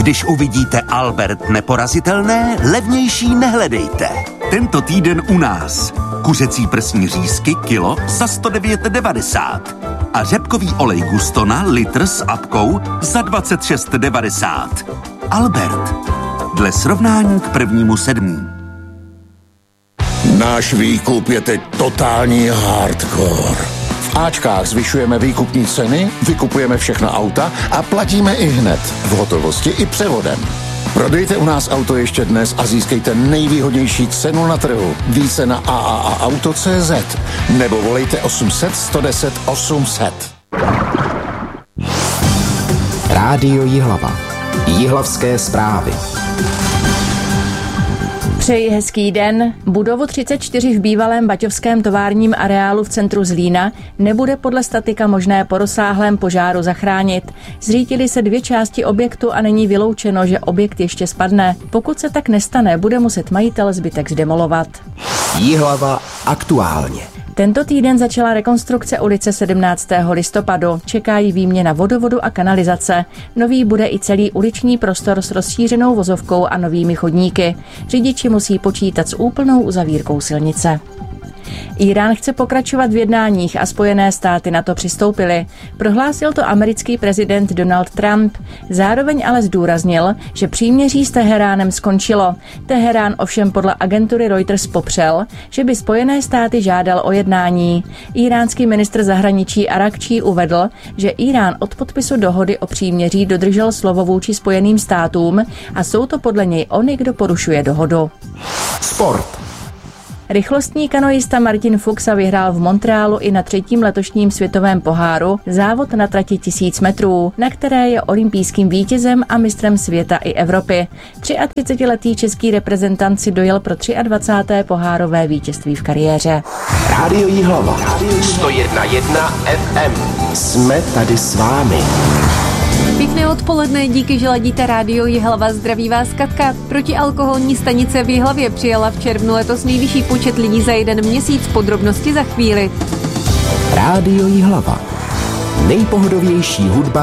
Když uvidíte Albert neporazitelné, levnější nehledejte. Tento týden u nás. Kuřecí prsní řízky kilo za 109,90 a řepkový olej Gustona litr s apkou za 26,90. Albert. Dle srovnání k 1.7. Náš výkup je teď totální hardcore. V Ačkách zvyšujeme výkupní ceny, vykupujeme všechna auta a platíme i hned. V hotovosti i převodem. Prodejte u nás auto ještě dnes a získejte nejvýhodnější cenu na trhu. Více na AAAauto.cz nebo volejte 800 110 800. Rádio Jihlava. Jihlavské zprávy. Přeji hezký den. Budovu 34 v bývalém baťovském továrním areálu v centru Zlína nebude podle statika možné po rozsáhlém požáru zachránit. Zřítily se 2 části objektu a není vyloučeno, že objekt ještě spadne. Pokud se tak nestane, bude muset majitel zbytek zdemolovat. Jihlava aktuálně. Tento týden začala rekonstrukce ulice 17. listopadu. Čeká jí výměna vodovodu a kanalizace. Nový bude i celý uliční prostor s rozšířenou vozovkou a novými chodníky. Řidiči musí počítat s úplnou uzavírkou silnice. Írán chce pokračovat v jednáních a Spojené státy na to přistoupily. Prohlásil to americký prezident Donald Trump. Zároveň ale zdůraznil, že příměří s Teheránem skončilo. Teherán ovšem podle agentury Reuters popřel, že by Spojené státy žádal o jednání. Íránský ministr zahraničí Arakčí uvedl, že Írán od podpisu dohody o příměří dodržel slovo vůči Spojeným státům a jsou to podle něj oni, kdo porušuje dohodu. Sport. Rychlostní kanoista Martin Fuxa vyhrál v Montrealu i na 3. letošním světovém poháru závod na trati 1000 metrů, na které je olympijským vítězem a mistrem světa i Evropy. 33letý český reprezentant si dojel pro 23. pohárové vítězství v kariéře. Rádio Jihlava. 101,1 FM. Jsme tady s vámi. Pěkné odpoledne, díky, že ladíte Rádio Jihlava. Zdraví vás Katka. Protialkoholní stanice v Jihlavě přijala v červnu letos nejvyšší počet lidí za jeden měsíc. Podrobnosti za chvíli. Rádio Jihlava. Nejpohodovější hudba